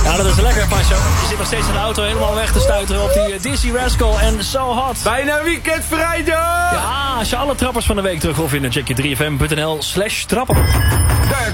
Ja, dat is lekker, Pasho. Je zit nog steeds in de auto helemaal weg te stuiteren op die Dizzy Rascal en So Hot. Bijna weekend vrijdag! Ja, als je alle trappers van de week terug wil vinden, check je 3fm.nl/trappen. Daar